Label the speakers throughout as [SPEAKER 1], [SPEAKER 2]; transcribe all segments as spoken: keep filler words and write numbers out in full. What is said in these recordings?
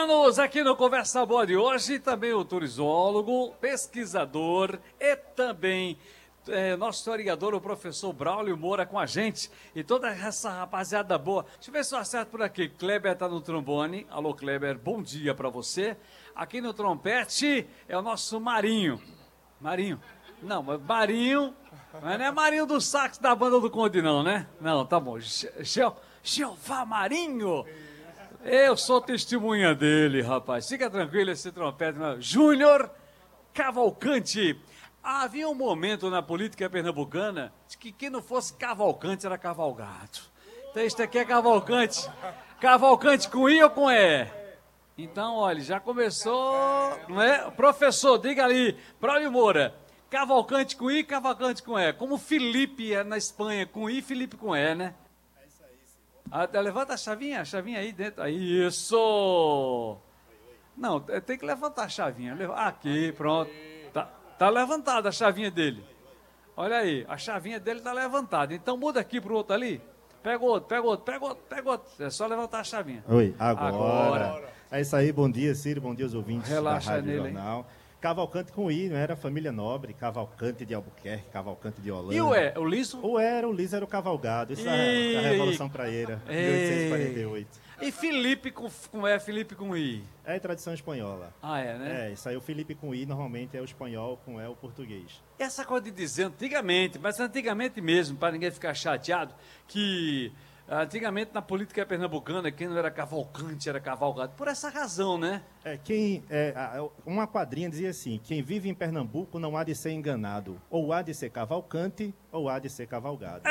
[SPEAKER 1] Recebemos aqui no Conversa Boa de hoje também o turisólogo, pesquisador e também é, nosso historiador, o professor Braulio Moura com a gente e toda essa rapaziada boa. Deixa eu ver se eu acerto por aqui. Kleber está no trombone. Alô, Kleber, bom dia para você. Aqui no trompete é o nosso Marinho. Marinho. Não, mas Marinho, mas não é Marinho do sax da banda do Conde não, né? Não, tá bom. Jeová Marinho. Eu sou testemunha dele, rapaz. Fica tranquilo esse trompete. Júnior Cavalcante. Havia um momento na política pernambucana de que quem não fosse Cavalcante era cavalgado. Então este aqui é Cavalcante. Cavalcante com I ou com E? Então, olha, já começou, não é? Professor, diga ali, Braulio Moura. Cavalcante com I, Cavalcante com E. Como Felipe é na Espanha, com I, Felipe com E, né? Ah, levanta a chavinha, a chavinha aí dentro. Aí, isso! Não, tem que levantar a chavinha. Aqui, pronto. Tá, tá levantada a chavinha dele. Olha aí, a chavinha dele tá levantada. Então muda aqui pro outro ali. Pega outro, pega outro, pega outro, pega outro. É só levantar a chavinha.
[SPEAKER 2] Oi, agora.
[SPEAKER 1] agora.
[SPEAKER 2] É isso aí, bom dia, Ciro, bom dia aos ouvintes
[SPEAKER 1] Relaxa
[SPEAKER 2] da Rádio
[SPEAKER 1] nele,
[SPEAKER 2] Jornal. Hein? Cavalcante com I, não era família nobre, Cavalcante de Albuquerque, Cavalcante de Holanda.
[SPEAKER 1] E o E, o Liso?
[SPEAKER 2] O E era, o Liso era o cavalgado, isso e... é a Revolução Praieira, mil oitocentos e quarenta e oito.
[SPEAKER 1] E Felipe com, com E, Felipe com I?
[SPEAKER 2] É tradição espanhola.
[SPEAKER 1] Ah, é, né?
[SPEAKER 2] É, isso aí o Felipe com I normalmente é o espanhol, com E o português.
[SPEAKER 1] Essa coisa de dizer antigamente, mas antigamente mesmo, para ninguém ficar chateado, que antigamente na política pernambucana, quem não era Cavalcante era cavalgado. Por essa razão, né?
[SPEAKER 2] É, quem, é, uma quadrinha dizia assim, quem vive em Pernambuco não há de ser enganado. Ou há de ser Cavalcante, ou há de ser cavalgado.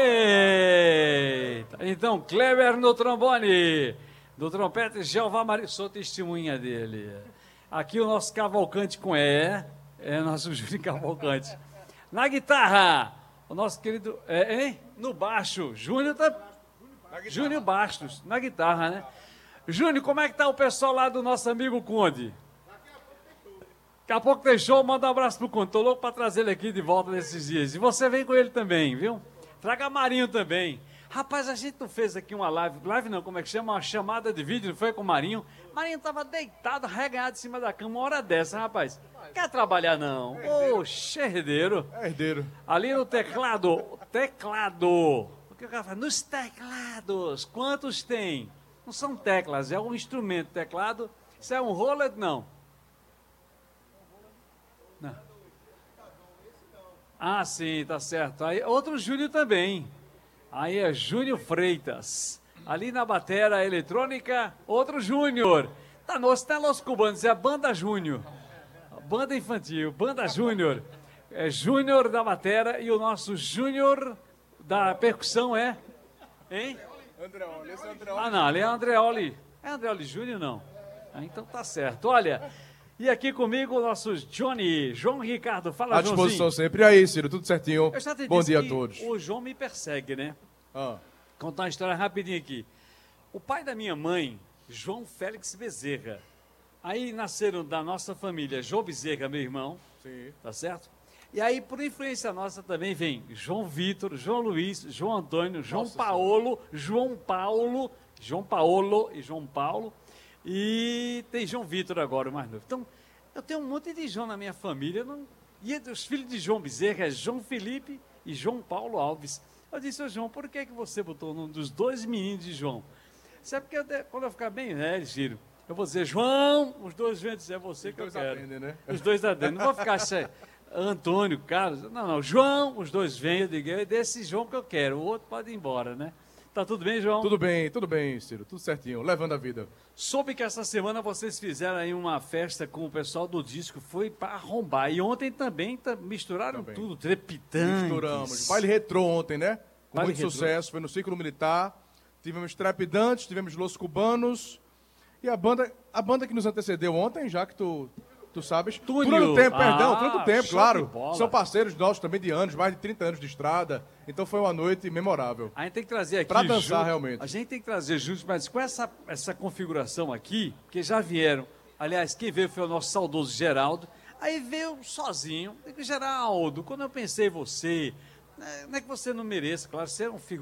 [SPEAKER 1] Eita! Então, Kleber no trombone, do trompete, Jeová Marinho, sou testemunha dele. Aqui o nosso Cavalcante com E, é nosso Júlio Cavalcante. Na guitarra, o nosso querido, é, hein? No baixo, Júnior tá... Júnior Bastos, na guitarra, né? Júnior, como é que tá o pessoal lá do nosso amigo Conde? Daqui a pouco tem show, manda um abraço pro Conde. Tô louco pra trazer ele aqui de volta nesses dias. E você vem com ele também, viu? Traga Marinho também. Rapaz, a gente não fez aqui uma live, live não, como é que chama? Uma chamada de vídeo, não foi com o Marinho? Marinho tava deitado, reganhado em cima da cama, uma hora dessa, rapaz. Quer trabalhar não? Oxe, herdeiro.
[SPEAKER 3] É herdeiro.
[SPEAKER 1] Ali no teclado, teclado. O que o cara fala? Nos teclados, quantos tem? Não são teclas, é um instrumento. Teclado, isso é um roller? Não. Não. Ah, sim, tá certo. Aí, outro Júnior também. Aí é Júnior Freitas. Ali na batera eletrônica, outro Júnior. Tá nos, tá nos cubanos, é a Banda Júnior. Banda infantil, Banda Júnior. É Júnior da batera e o nosso Júnior da percussão é... Hein?
[SPEAKER 3] Andreoli, esse é Andreoli.
[SPEAKER 1] Ah, não, ali é Andreoli. É Andreoli Júnior, não? Ah, então tá certo. Olha, e aqui comigo o nosso Johnny, João Ricardo. Fala,
[SPEAKER 3] À disposição
[SPEAKER 1] Joãozinho.
[SPEAKER 3] sempre. E aí, Ciro, tudo certinho?
[SPEAKER 1] Eu já te
[SPEAKER 3] Bom
[SPEAKER 1] disse
[SPEAKER 3] dia a
[SPEAKER 1] que
[SPEAKER 3] todos.
[SPEAKER 1] o João me persegue, né?
[SPEAKER 3] Ah.
[SPEAKER 1] Contar uma história rapidinho aqui. O pai da minha mãe, João Félix Bezerra. Aí nasceram da nossa família João Bezerra, meu irmão.
[SPEAKER 3] Sim.
[SPEAKER 1] Tá certo? E aí, por influência nossa, também vem João Vitor, João Luiz, João Antônio, João Nossa, Paulo, senhora. João Paulo, João Paulo e João Paulo. E tem João Vitor agora, o mais novo. Então, eu tenho um monte de João na minha família. Não... E os filhos de João Bezerra é João Felipe e João Paulo Alves. Eu disse, ô João, por que, que você botou o nome dos dois meninos de João? Sabe porque eu, quando eu ficar bem velho, Ciro, eu vou dizer, João, os dois vão dizer, é você os que eu quero. Atendem, né? Os dois atendem, não vou ficar cheio. Antônio, Carlos, não, não, João, os dois vêm, eu digo, é desse João que eu quero, o outro pode ir embora, né? Tá tudo bem, João?
[SPEAKER 3] Tudo bem, tudo bem, Ciro, tudo certinho, levando a vida.
[SPEAKER 1] Soube que essa semana vocês fizeram aí uma festa com o pessoal do disco, foi para arrombar, e ontem também tá, misturaram também. Tudo, trepitantes.
[SPEAKER 3] Misturamos, baile retrô ontem, né? Com
[SPEAKER 1] baile
[SPEAKER 3] muito retrô. Sucesso, foi no Círculo Militar, tivemos trepidantes, tivemos Los Cubanos, e a banda, a banda que nos antecedeu ontem, já que tu... Tu sabes?
[SPEAKER 1] Túnel.
[SPEAKER 3] Túnel do Tempo,
[SPEAKER 1] ah,
[SPEAKER 3] perdão, Túnel do Tempo, claro.
[SPEAKER 1] São
[SPEAKER 3] parceiros nossos também de anos, mais de trinta anos de estrada. Então foi uma noite memorável.
[SPEAKER 1] A gente tem que trazer aqui...
[SPEAKER 3] Pra dançar,
[SPEAKER 1] junto,
[SPEAKER 3] realmente.
[SPEAKER 1] A gente tem que trazer juntos, mas com essa, essa configuração aqui, porque já vieram... Aliás, quem veio foi o nosso saudoso Geraldo. Aí veio sozinho. Digo, Geraldo, quando eu pensei em você, não é que você não mereça, claro, você é um figura